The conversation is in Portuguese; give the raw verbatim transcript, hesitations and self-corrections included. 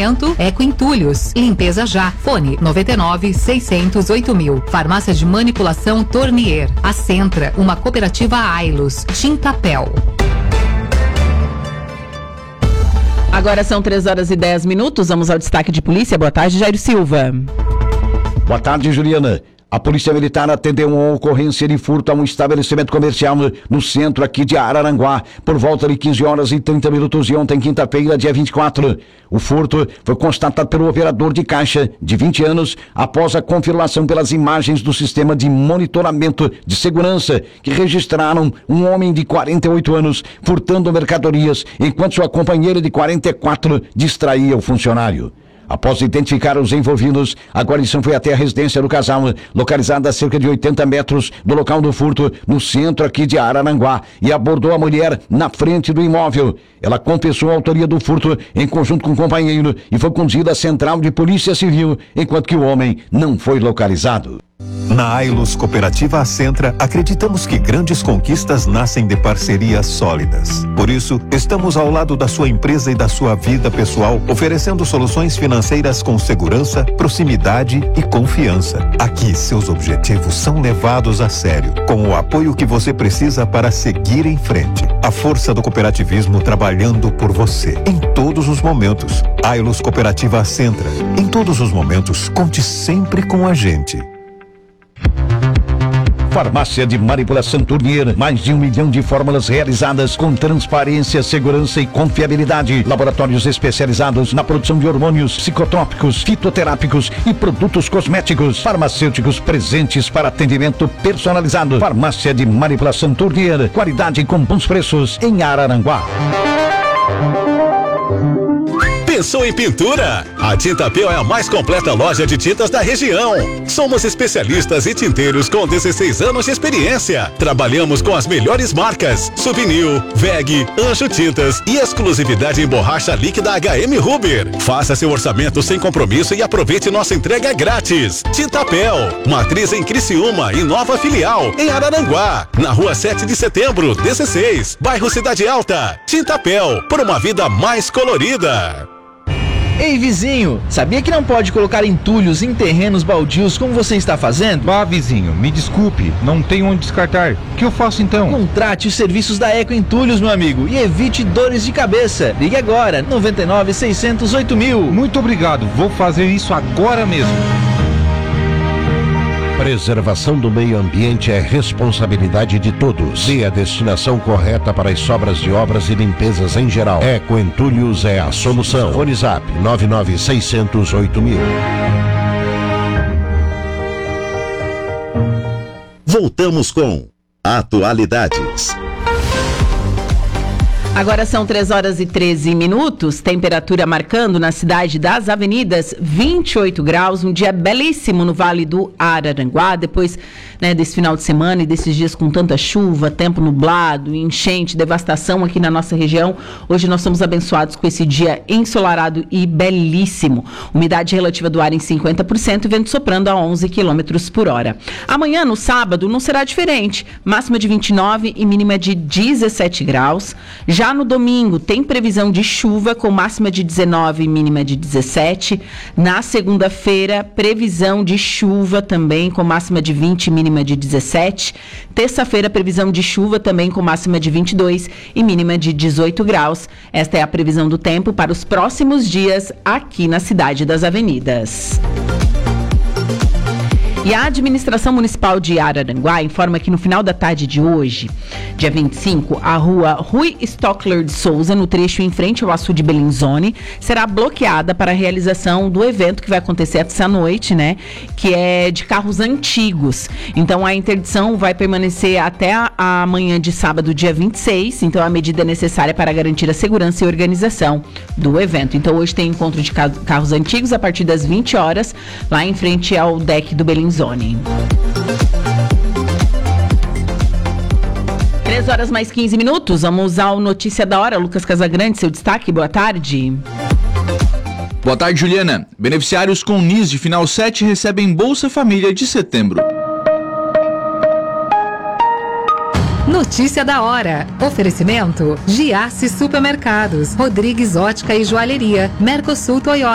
Oferecimento Eco Entulhos. Limpeza já. Fone noventa e nove, seiscentos, oito mil. Farmácia de Manipulação Tornier. A Centra, uma cooperativa Ailos. Tintapel. Agora são três horas e dez minutos. Vamos ao destaque de polícia. Boa tarde, Jairo Silva. Boa tarde, Juliana. A Polícia Militar atendeu uma ocorrência de furto a um estabelecimento comercial no, no centro aqui de Araranguá, por volta de quinze horas e trinta minutos de ontem, quinta-feira, dia vinte e quatro. O furto foi constatado pelo operador de caixa, de vinte anos, após a confirmação pelas imagens do sistema de monitoramento de segurança, que registraram um homem de quarenta e oito anos furtando mercadorias, enquanto sua companheira de quarenta e quatro distraía o funcionário. Após identificar os envolvidos, a guarnição foi até a residência do casal, localizada a cerca de oitenta metros do local do furto, no centro aqui de Araranguá, e abordou a mulher na frente do imóvel. Ela confessou a autoria do furto em conjunto com o companheiro e foi conduzida à central de polícia civil, enquanto que o homem não foi localizado. Na Ailos Cooperativa Acentra, acreditamos que grandes conquistas nascem de parcerias sólidas. Por isso, estamos ao lado da sua empresa e da sua vida pessoal, oferecendo soluções financeiras com segurança, proximidade e confiança. Aqui, seus objetivos são levados a sério, com o apoio que você precisa para seguir em frente. A força do cooperativismo trabalhando por você, em todos os momentos. Ailos Cooperativa Acentra. Em todos os momentos, conte sempre com a gente. Farmácia de Manipulação Tornier, mais de um milhão de fórmulas realizadas com transparência, segurança e confiabilidade. Laboratórios especializados na produção de hormônios, psicotrópicos, fitoterápicos e produtos cosméticos. Farmacêuticos presentes para atendimento personalizado. Farmácia de Manipulação Tornier, qualidade com bons preços em Araranguá. Pensou em pintura? A Tintapel é a mais completa loja de tintas da região. Somos especialistas e tinteiros com dezesseis anos de experiência. Trabalhamos com as melhores marcas: Souvenir, V E G, Anjo Tintas e exclusividade em borracha líquida H M Huber. Faça seu orçamento sem compromisso e aproveite nossa entrega grátis. Tintapel, matriz em Criciúma e nova filial em Araranguá, na rua sete de setembro, dezesseis, bairro Cidade Alta. Tintapel, por uma vida mais colorida. Ei, vizinho, sabia que não pode colocar entulhos em terrenos baldios como você está fazendo? Bah, vizinho, me desculpe, não tenho onde descartar. O que eu faço então? Contrate os serviços da Eco Entulhos, meu amigo, e evite dores de cabeça. Ligue agora, noventa e nove, seiscentos, oito mil. Muito obrigado, vou fazer isso agora mesmo. Preservação do meio ambiente é responsabilidade de todos. Dê a destinação correta para as sobras de obras e limpezas em geral. Eco Entulhos é a solução. Fone Zap nove nove seiscentos, oito mil. Voltamos com Atualidades. Agora são três horas e treze minutos, temperatura marcando na cidade das Avenidas vinte e oito graus, um dia belíssimo no Vale do Araranguá, depois, né, desse final de semana e desses dias com tanta chuva, tempo nublado, enchente, devastação aqui na nossa região. Hoje nós somos abençoados com esse dia ensolarado e belíssimo. Umidade relativa do ar em cinquenta por cento e vento soprando a onze quilômetros por hora. Amanhã, no sábado, não será diferente, máxima de vinte e nove e mínima de dezessete graus. Já Já no domingo, tem previsão de chuva com máxima de dezenove e mínima de dezessete. Na segunda-feira, previsão de chuva também com máxima de vinte e mínima de dezessete. Terça-feira, previsão de chuva também com máxima de vinte e dois e mínima de dezoito graus. Esta é a previsão do tempo para os próximos dias aqui na cidade das Avenidas. E a Administração Municipal de Araranguá informa que no final da tarde de hoje, dia vinte e cinco, a rua Rui Stockler de Souza, no trecho em frente ao açude Bellinzone, será bloqueada para a realização do evento que vai acontecer essa noite, né? Que é de carros antigos. Então a interdição vai permanecer até a, a manhã de sábado, dia vinte e seis. Então a medida é necessária para garantir a segurança e organização do evento. Então hoje tem encontro de ca- carros antigos a partir das vinte horas, lá em frente ao deck do Bellinzone. Zone. três horas mais quinze minutos, vamos ao Notícia da Hora. Lucas Casagrande, seu destaque, boa tarde. Boa tarde, Juliana. Beneficiários com N I S de final sete recebem Bolsa Família de setembro. Notícia da hora. Oferecimento Giasse Supermercados, Rodrigues Ótica e Joalheria, Mercosul Toyota.